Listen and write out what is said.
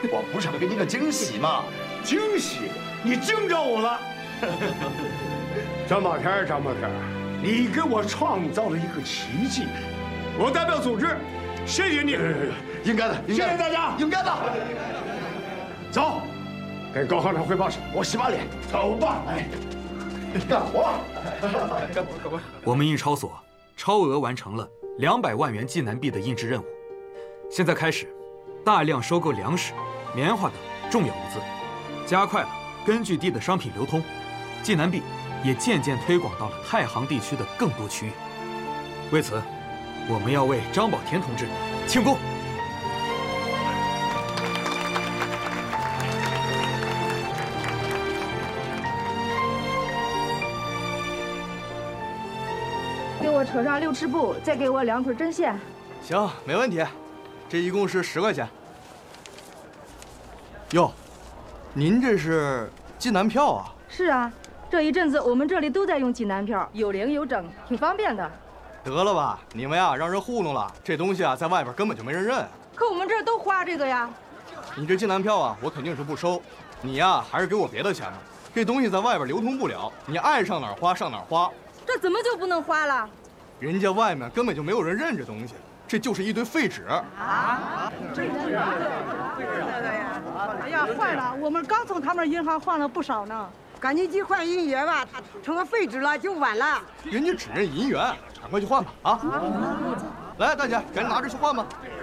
我不是想给你个惊喜吗？ 惊喜？你惊着我了！张宝天，张宝天，你给我创造了一个奇迹，我代表组织谢谢你。 应该的， 谢谢大家， 应该的。 走，给高行长汇报去。 我洗把脸， 走吧。哎，干活。干活。 我们印钞所超额完成了200万元济南币的印制任务，现在开始大量收购粮食、棉花等重要物资，加快了根据地的商品流通。济南币也渐渐推广到了太行地区的更多区域。为此，我们要为张宝田同志庆功。 给我扯上6尺布，再给我2捆针线。 行，没问题。这一共是10块钱。哟，您这是济南票啊？ 是啊，这一阵子我们这里都在用济南票，有零有整，挺方便的。 得了吧，你们呀让人糊弄了，这东西啊在外边根本就没人认。 可我们这儿都花这个呀。 你这济南票啊，我肯定是不收。你呀还是给我别的钱吧。这东西在外边流通不了，你爱上哪儿花上哪儿花。 这怎么就不能花了？ 人家外面根本就没有人认这东西，这就是一堆废纸。 啊？废纸啊！哎呀，坏了！我们刚从他们银行换了不少呢。 赶紧去换银元吧，它成了废纸了就晚了。 人家只认银元，赶快去换吧！啊！来，大姐，赶紧拿着去换吧。